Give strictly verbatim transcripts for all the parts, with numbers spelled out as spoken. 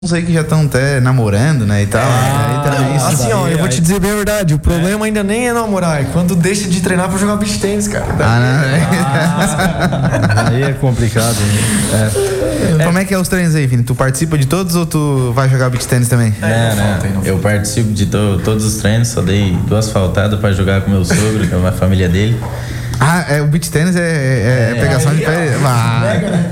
Uns aí que já estão até namorando, né, e tal. Ah, aí também, assim, daí, ó, eu aí, vou te dizer bem a verdade, o problema é. ainda nem é namorar, é quando deixa de treinar pra jogar beach tênis, cara. Daí, ah, né? Ah, aí é complicado, né? É. Como é que é os treinos aí, Vini? Tu participa de todos ou tu vai jogar beach tênis também? É, não, não, falta, não eu participo de to, todos os treinos, só dei duas faltadas pra jogar com meu sogro, que é uma família dele. Ah, é, o beach tênis é, é, é, é pegação de pé. Ah.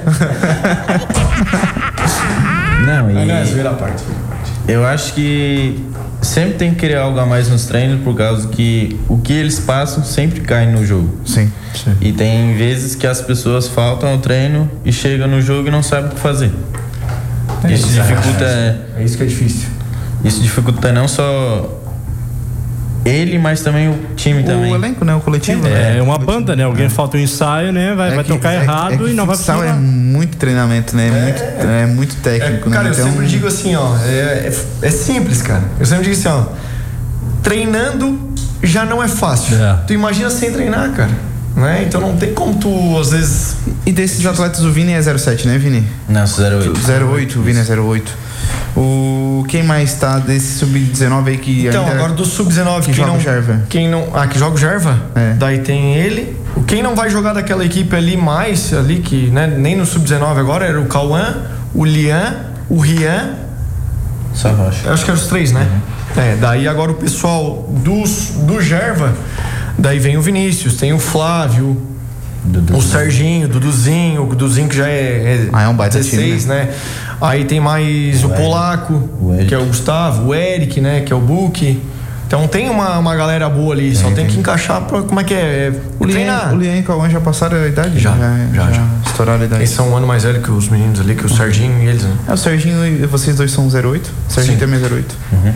Não, e eu acho que sempre tem que criar algo a mais nos treinos, por causa que o que eles passam sempre cai no jogo. Sim, sim. E tem vezes que as pessoas faltam ao treino e chegam no jogo e não sabem o que fazer. É isso isso, dificulta. É, é isso que é difícil. Isso dificulta não só ele, mas também o time o também. O elenco, né? O coletivo. É, né? é uma banda, né? Alguém é. falta um ensaio, né? Vai, é vai que, tocar é, errado é e não vai funcionar. É muito treinamento, né? É, é, muito, é muito técnico, é, né? Cara, então... eu sempre digo assim, ó, é, é, é simples, cara. Eu sempre digo assim, ó, treinando já não é fácil. É. Tu imagina sem treinar, cara. Né? Então não tem como tu, às vezes... E desses atletas, o Vini é zero sete, né, Vini? Não, zero oito. zero oito, o Vini é zero oito. O... Quem mais tá desse sub dezenove aí que Então, ainda... agora do sub dezenove, que quem joga não... o Gerva. Quem não... Ah, que joga o Gerva? É. Daí tem ele. Quem não vai jogar daquela equipe ali mais, ali, que né, nem no sub dezenove agora, era o Cauã, o Lian, o Rian... Só Rocha. Eu acho que eram os três, né? Uhum. É, daí agora o pessoal dos, do Gerva, daí vem o Vinícius, tem o Flávio... Dudu. O Serginho, o Duduzinho, o Duduzinho que já é, é ah, é um baita dezesseis, time, né? né? Aí tem mais o, o Polaco, o que é o Gustavo, o Eric, né? Que é o Buki. Então tem uma, uma galera boa ali, tem, só tem, tem que encaixar pra, como é que é? é o Lian, o Lian e o Cauã já passaram a idade? Já, já, já, já. Estouraram a idade. Eles são um ano mais velho que os meninos ali, que o Serginho e eles, né? É, o Serginho e vocês dois são zero oito? O Serginho Sim. também é zero oito. Uhum.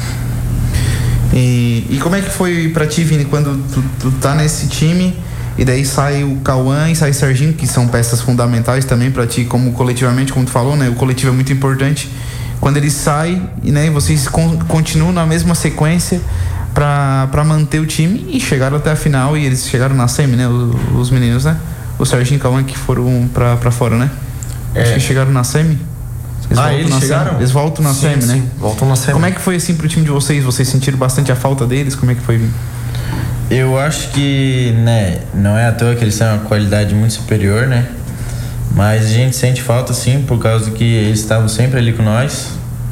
E, e como é que foi pra ti, Vini, quando tu, tu tá nesse time... E daí sai o Cauã e sai o Serginho, que são peças fundamentais também pra ti, como coletivamente, como tu falou, né? O coletivo é muito importante. Quando ele sai, né, vocês con- continuam na mesma sequência pra, pra manter o time e chegaram até a final e eles chegaram na semi, né? Os, os meninos, né? O Serginho e o Cauã que foram pra, pra fora, né? É. Acho que chegaram na semi. Eles ah, eles chegaram? Semi. Eles voltam na sim, semi, sim. né? Voltam na semi. Como é que foi assim pro time de vocês? Vocês sentiram bastante a falta deles? Como é que foi, Vini? Eu acho que, né, não é à toa que eles têm uma qualidade muito superior, né? Mas a gente sente falta sim, por causa que eles estavam sempre ali com nós.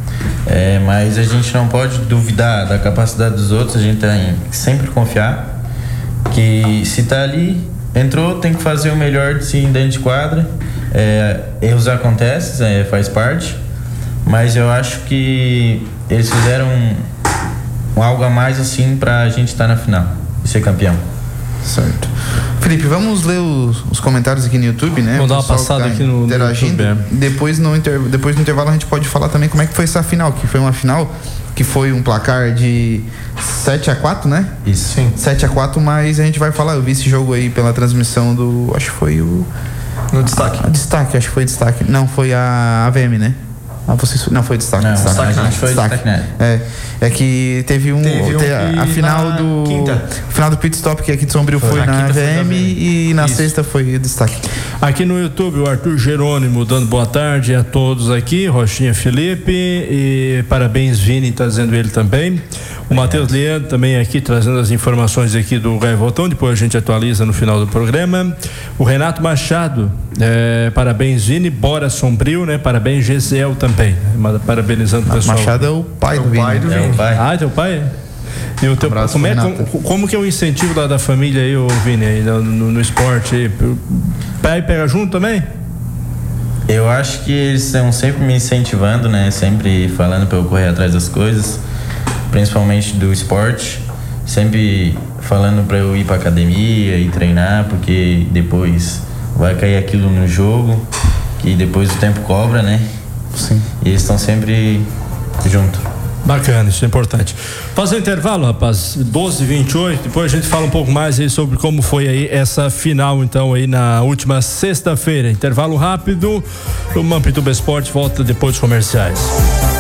É, mas a gente não pode duvidar da capacidade dos outros, a gente tem que sempre confiar que se tá ali, entrou, tem que fazer o melhor de si dentro de quadra. É, erros acontecem, é, faz parte, mas eu acho que eles fizeram um, um algo a mais assim pra gente estar tá na final e ser campeão. Certo. Felipe, vamos ler os, os comentários aqui no YouTube, né? Vamos dar uma passada aqui no, interagindo. no YouTube. É. Depois, no inter, depois do intervalo a gente pode falar também como é que foi essa final, que foi uma final que foi um placar de sete a quatro, né? Isso. Sim. sete a quatro, mas a gente vai falar, eu vi esse jogo aí pela transmissão do, acho que foi o... No destaque. A, a destaque, acho que foi destaque. Não, foi a A V M, né? Ah, vocês, não, foi destaque. Não, destaque, destaque, a gente foi destaque. destaque. É, é que teve um. Teve um te, a, a final do. Quinta. Final do pit stop que aqui de Sombrio foi, foi na A V M e na Isso. sexta foi destaque. Aqui no YouTube, o Arthur Jerônimo dando boa tarde a todos aqui, Rochinha Felipe, e parabéns, Vini, tá dizendo ele também. O Matheus Leandro também aqui trazendo as informações aqui do Gaivotão, depois a gente atualiza no final do programa. O Renato Machado, é, parabéns, Vini, bora Sombrio, né? Parabéns, Gesiel também, parabenizando o pessoal. Machado é o pai do é Vini. Pai do é Vini. o pai. Ah, teu pai? E o teu, um como, é, como, como que é o incentivo da, da família aí, o Vini, aí, no, no, no esporte? Aí? Pai pega junto também? Eu acho que eles estão sempre me incentivando, né? Sempre falando para eu correr atrás das coisas, principalmente do esporte. Sempre falando para eu ir para academia e treinar, porque depois vai cair aquilo no jogo, que depois o tempo cobra, né? Sim. E eles estão sempre junto. Bacana, isso é importante. Fazer um intervalo, rapaz, doze e vinte e oito, depois a gente fala um pouco mais aí sobre como foi aí essa final, então, aí na última sexta-feira. Intervalo rápido, o Mampituba Esporte volta depois dos comerciais.